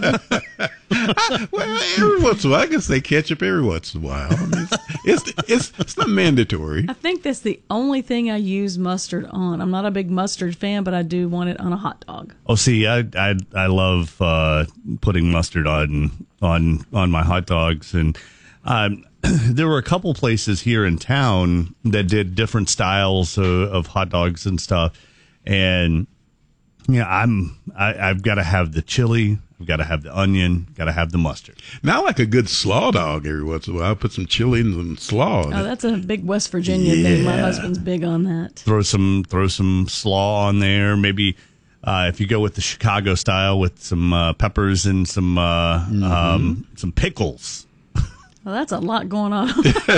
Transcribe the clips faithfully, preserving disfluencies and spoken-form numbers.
I, well, every once in a while, I can say ketchup every once in a while. I mean, it's, it's it's it's not mandatory. I think that's the only thing I use mustard on. I'm not a big mustard fan, but I do want it on a hot dog. Oh, see, I I, I love uh, putting mustard on on on my hot dogs, and um, there were a couple places here in town that did different styles of, of hot dogs and stuff, and yeah, I'm I, I've got to have the chili. I've got to have the onion, got to have the mustard. Now I like a good slaw dog every once in a while. I put some chili and some slaw in Oh, it. that's a big West Virginia Yeah. thing. My husband's big on that. Throw some throw some slaw on there. Maybe uh, if you go with the Chicago style with some uh, peppers and some uh, Mm-hmm. um, some pickles. Well, that's a lot going on.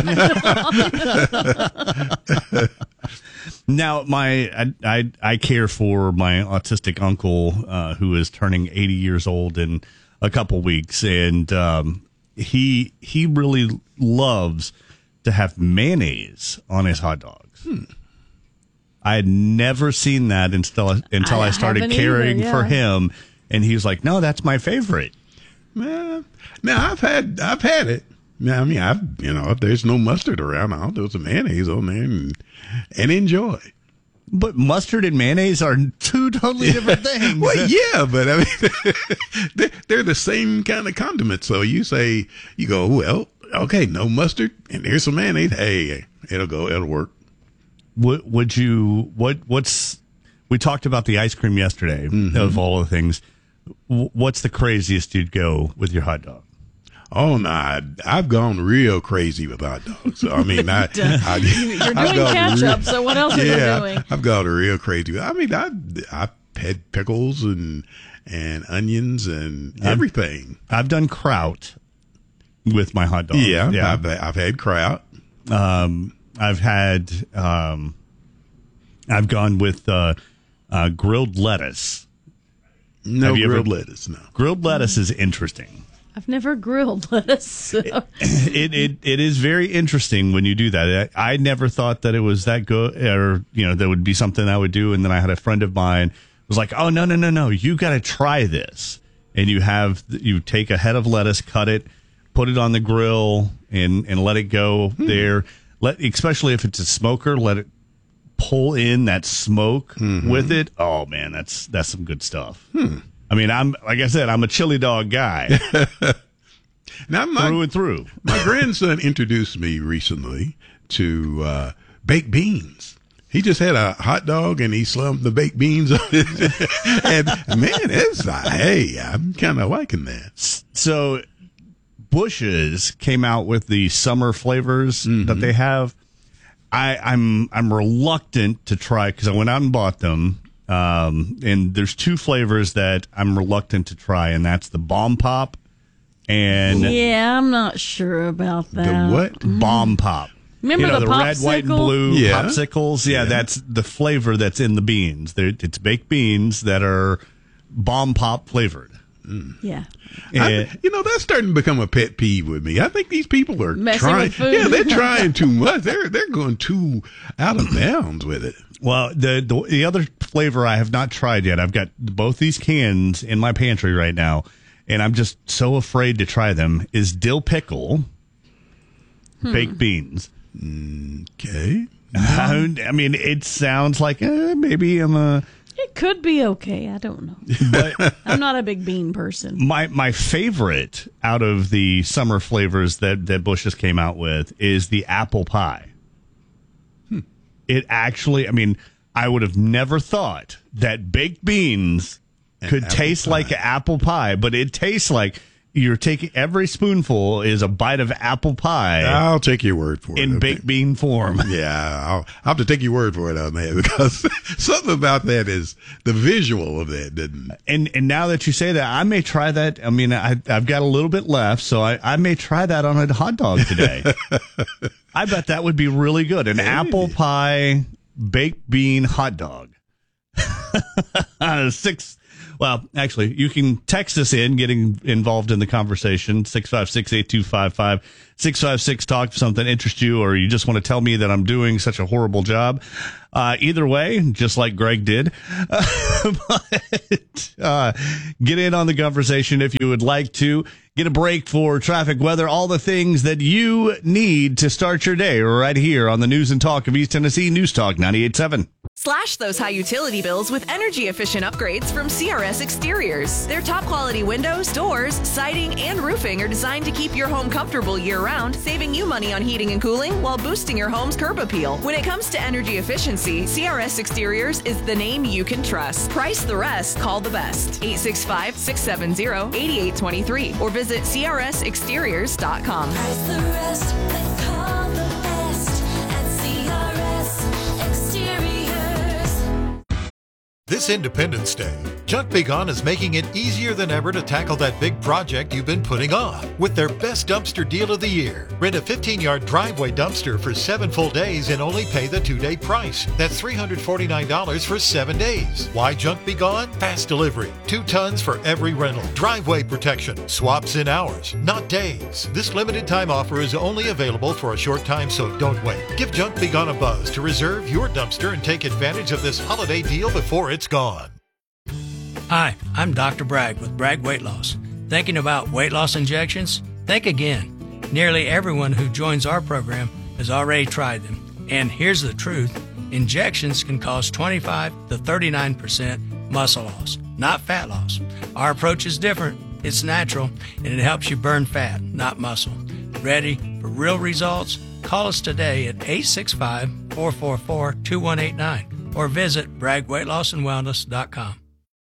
Now, my I, I I care for my autistic uncle uh, who is turning eighty years old in a couple weeks, and um, he he really loves to have mayonnaise on his hot dogs. Hmm. I had never seen that until until I, I started haven't caring either, for yeah. him, and he was like, "No, that's my favorite." Well, now I've had I've had it. Now, I mean, I've you know, if there's no mustard around, I'll throw some mayonnaise on there and and enjoy. But mustard and mayonnaise are two totally different things. Well, yeah, but I mean, they're, they're the same kind of condiment. So you say, you go, well, okay, no mustard, and here's some mayonnaise. Hey, it'll go, it'll work. Would, would you, what, what's, we talked about the ice cream yesterday, Mm-hmm. of all the things. W- What's the craziest you'd go with your hot dog? Oh, no, nah, I've gone real crazy with hot dogs. So, I mean, I, I, You're I've doing gone catch real- up, so what else are yeah, you doing? I've gone real crazy. I mean, I, I've had pickles and, and onions and everything. I've done kraut with my hot dog. Yeah, I've, I've had kraut. Um, I've had, um, I've gone with uh, uh, grilled lettuce. No Have you ever- grilled lettuce, no. Grilled lettuce is interesting. I've never grilled lettuce. So. it, it it is very interesting when you do that. I, I never thought that it was that good, or you know, that would be something I would do. And then I had a friend of mine was like, "Oh no no no no, you got to try this." And you have you take a head of lettuce, cut it, put it on the grill, and and let it go Hmm. there. Let especially if it's a smoker, let it pull in that smoke Mm-hmm. with it. Oh man, that's that's some good stuff. Hmm. I mean, I'm like I said, I'm a chili dog guy Now, my, through and through. my grandson introduced me recently to uh, baked beans. He just had a hot dog and he slumped the baked beans on it. And man, it's uh, hey, I'm kind of liking that. So Bush's came out with the summer flavors Mm-hmm. that they have. I, I'm I'm reluctant to try because I went out and bought them. Um, and there's two flavors that I'm reluctant to try, and that's the Bomb Pop and Yeah, I'm not sure about that. The what? Bomb Pop. Remember you know, the the red, white, and popsicle? blue Yeah. popsicles? Yeah, Yeah. that's the flavor that's in the beans. They're, it's baked beans that are Bomb Pop flavored. Yeah. I, And- you know, that's starting to become a pet peeve with me. I think these people are Messing trying. with food. Yeah, they're trying too much. They're they're going too out of bounds with it. Well, the, the the other flavor I have not tried yet. I've got both these cans in my pantry right now, and I'm just so afraid to try them. Is dill pickle baked beans? Okay. I mean, it sounds like eh, maybe I'm a. It could be okay. I don't know. But I'm not a big bean person. my my favorite out of the summer flavors that that Bush's came out with is the apple pie. It actually, I mean, I would have never thought that baked beans could apple taste pie. like apple pie, but it tastes like you're taking every spoonful is a bite of apple pie I'll take your word for it. in okay. baked bean form. Yeah, I'll, I'll have to take your word for it on that because something about that is the visual of that didn't. And and now that you say that, I may try that. I mean, I, I've got a little bit left, so I, I may try that on a hot dog today. I bet that would be really good. An apple pie baked bean hot dog. Six. Well, actually, you can text us in, getting involved in the conversation, six five six, eight two five five, six five six, talk if something interests you, or you just want to tell me that I'm doing such a horrible job. Uh, either way, just like Greg did, uh, but, uh, get in on the conversation if you would like to. Get a break for traffic, weather, all the things that you need to start your day right here on the News and Talk of East Tennessee, News Talk ninety-eight point seven. Slash those high utility bills with energy-efficient upgrades from C R S Exteriors. Their top-quality windows, doors, siding, and roofing are designed to keep your home comfortable year-round, saving you money on heating and cooling while boosting your home's curb appeal. When it comes to energy efficiency, C R S Exteriors is the name you can trust. Price the rest, call the best. eight six five, six seven zero, eight eight two three or visit C R S exteriors dot com. Price the rest, then call the best at C R S Exteriors. This Independence Day, Junk Be Gone is making it easier than ever to tackle that big project you've been putting off with their best dumpster deal of the year. Rent a fifteen-yard driveway dumpster for seven full days and only pay the two-day price. That's three hundred forty-nine dollars for seven days. Why Junk Be Gone? Fast delivery. Two tons for every rental. Driveway protection. Swaps in hours, not days. This limited time offer is only available for a short time, so don't wait. Give Junk Be Gone a buzz to reserve your dumpster and take advantage of this holiday deal before it's gone. Hi, I'm Doctor Bragg with Bragg Weight Loss. Thinking about weight loss injections? Think again. Nearly everyone who joins our program has already tried them. And here's the truth. Injections can cause twenty-five to thirty-nine percent muscle loss, not fat loss. Our approach is different. It's natural, and it helps you burn fat, not muscle. Ready for real results? Call us today at eight six five, four four four, two one eight nine or visit bragg weight loss and wellness dot com.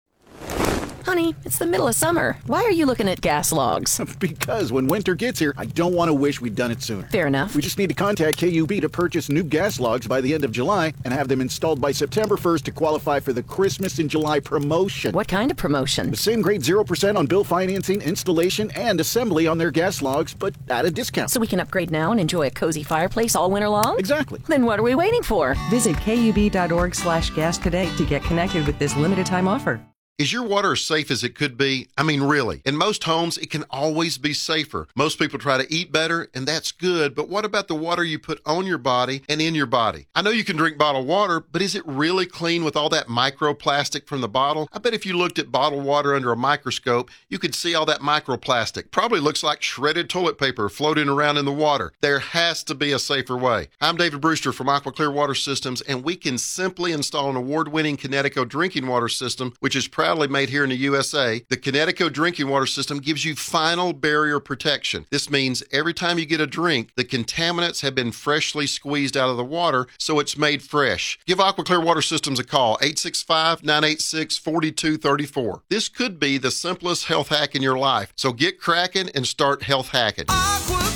Honey, it's the middle of summer. Why are you looking at gas logs? Because when winter gets here, I don't want to wish we'd done it sooner. Fair enough. We just need to contact K U B to purchase new gas logs by the end of July and have them installed by September first to qualify for the Christmas in July promotion. What kind of promotion? The same grade zero percent on bill financing, installation, and assembly on their gas logs, but at a discount. So we can upgrade now and enjoy a cozy fireplace all winter long? Exactly. Then what are we waiting for? Visit kub.org slash gas today to get connected with this limited time offer. Is your water as safe as it could be? I mean, really. In most homes, it can always be safer. Most people try to eat better, and that's good, but what about the water you put on your body and in your body? I know you can drink bottled water, but is it really clean with all that microplastic from the bottle? I bet if you looked at bottled water under a microscope, you could see all that microplastic. Probably looks like shredded toilet paper floating around in the water. There has to be a safer way. I'm David Brewster from AquaClear Water Systems, and we can simply install an award-winning Kinetico drinking water system, which is proudly made here in the U S A. The Kinetico drinking water system gives you final barrier protection. This means every time you get a drink, the contaminants have been freshly squeezed out of the water, so it's made fresh. Give AquaClear Water Systems a call, eight six five, nine eight six, four two three four. This could be the simplest health hack in your life, so get cracking and start health hacking.